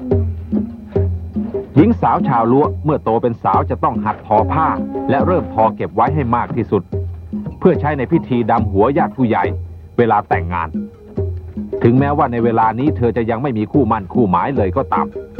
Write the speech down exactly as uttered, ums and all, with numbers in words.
หญิงสาวชาวล้วเมื่อโตเป็นสาวจะต้องหัดทอผ้าและเริ่มทอเก็บไว้ให้มากที่สุดเพื่อใช้ในพิธีดำหัวญาติผู้ใหญ่เวลาแต่งงานถึงแม้ว่าในเวลานี้เธอจะยังไม่มีคู่มั่นคู่หมายเลยก็ตาม